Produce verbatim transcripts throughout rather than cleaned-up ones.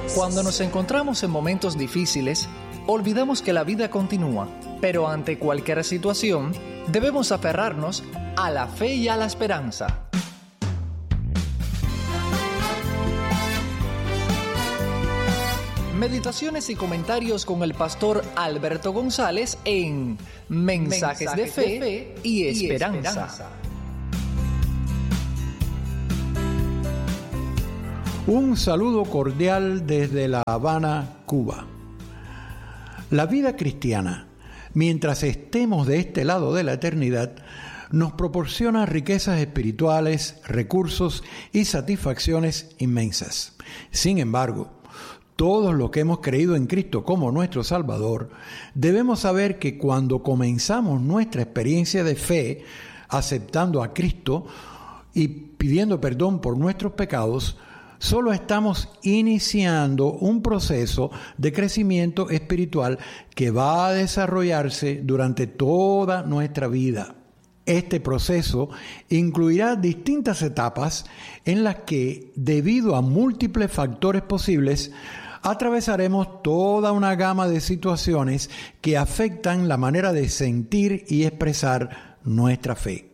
Cuando nos encontramos en momentos difíciles, olvidamos que la vida continúa, pero ante cualquier situación, debemos aferrarnos a la fe y a la esperanza. Meditaciones y comentarios con el pastor Alberto González en Mensajes, Mensajes de, fe de Fe y Esperanza. Y esperanza. Un saludo cordial desde La Habana, Cuba. La vida cristiana, mientras estemos de este lado de la eternidad, nos proporciona riquezas espirituales, recursos y satisfacciones inmensas. Sin embargo, todos los que hemos creído en Cristo como nuestro Salvador, debemos saber que cuando comenzamos nuestra experiencia de fe, aceptando a Cristo y pidiendo perdón por nuestros pecados, solo estamos iniciando un proceso de crecimiento espiritual que va a desarrollarse durante toda nuestra vida. Este proceso incluirá distintas etapas en las que, debido a múltiples factores posibles, atravesaremos toda una gama de situaciones que afectan la manera de sentir y expresar nuestra fe.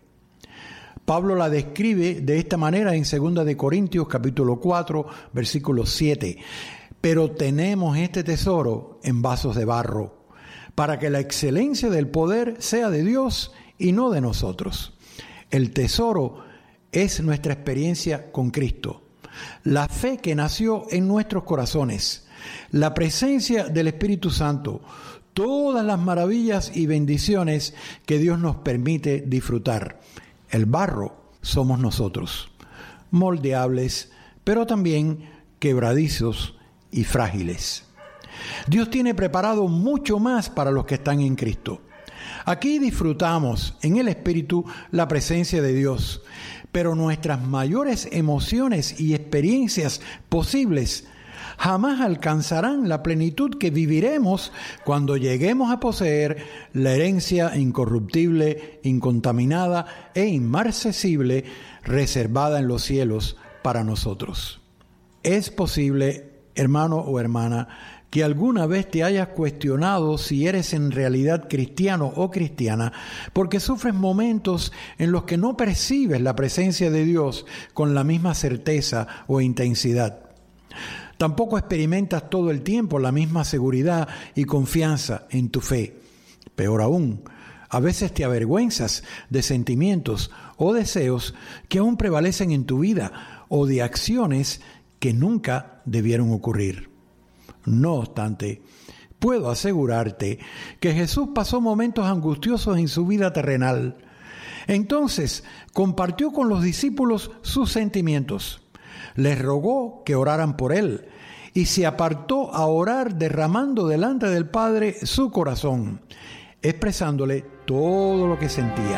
Pablo la describe de esta manera en segunda de Corintios capítulo cuatro, versículo siete. Pero tenemos este tesoro en vasos de barro, para que la excelencia del poder sea de Dios y no de nosotros. El tesoro es nuestra experiencia con Cristo, la fe que nació en nuestros corazones, la presencia del Espíritu Santo, todas las maravillas y bendiciones que Dios nos permite disfrutar. El barro somos nosotros, moldeables, pero también quebradizos y frágiles. Dios tiene preparado mucho más para los que están en Cristo. Aquí disfrutamos en el Espíritu la presencia de Dios, pero nuestras mayores emociones y experiencias posibles jamás alcanzarán la plenitud que viviremos cuando lleguemos a poseer la herencia incorruptible, incontaminada e inmarcesible reservada en los cielos para nosotros. Es posible, hermano o hermana, que alguna vez te hayas cuestionado si eres en realidad cristiano o cristiana, porque sufres momentos en los que no percibes la presencia de Dios con la misma certeza o intensidad. Tampoco experimentas todo el tiempo la misma seguridad y confianza en tu fe. Peor aún, a veces te avergüenzas de sentimientos o deseos que aún prevalecen en tu vida o de acciones que nunca debieron ocurrir. No obstante, puedo asegurarte que Jesús pasó momentos angustiosos en su vida terrenal. Entonces, compartió con los discípulos sus sentimientos. Les rogó que oraran por él y se apartó a orar derramando delante del Padre su corazón, expresándole todo lo que sentía.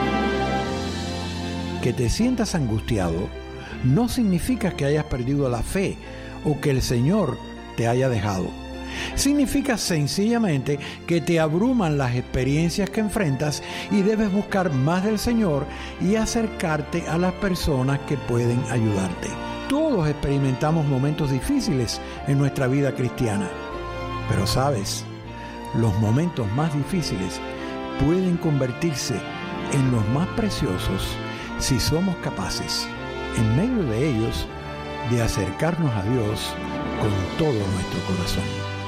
Que te sientas angustiado no significa que hayas perdido la fe o que el Señor te haya dejado. Significa sencillamente que te abruman las experiencias que enfrentas y debes buscar más del Señor y acercarte a las personas que pueden ayudarte. Todos experimentamos momentos difíciles en nuestra vida cristiana, pero sabes, los momentos más difíciles pueden convertirse en los más preciosos si somos capaces, en medio de ellos, de acercarnos a Dios con todo nuestro corazón.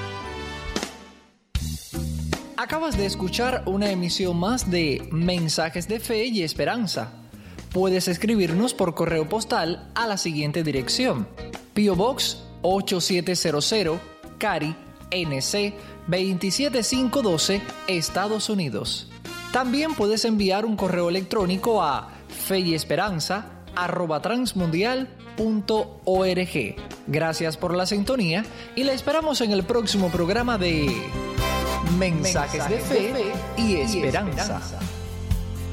Acabas de escuchar una emisión más de Mensajes de Fe y Esperanza. Puedes escribirnos por correo postal a la siguiente dirección: P O Box ocho siete cero cero, Cary, N C veintisiete mil quinientos doce, Estados Unidos. También puedes enviar un correo electrónico a feyesperanza arroba transmundial punto org. Gracias por la sintonía y la esperamos en el próximo programa de Mensajes, Mensajes de Fe y Esperanza. Y esperanza.